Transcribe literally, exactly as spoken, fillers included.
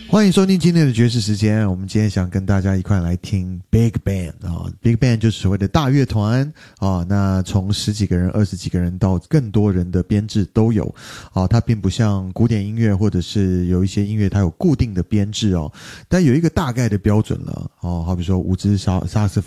欢迎收听今天的爵士时间，我们今天想跟大家一块来听 Big Band 啊 ，Big Band 就是所谓的大乐团啊，那从十几个人、二十几个人到更多人的编制都有啊，它并不像古典音乐或者是有一些音乐它有固定的编制哦，但有一个大概的标准了哦，好比说五支萨萨克斯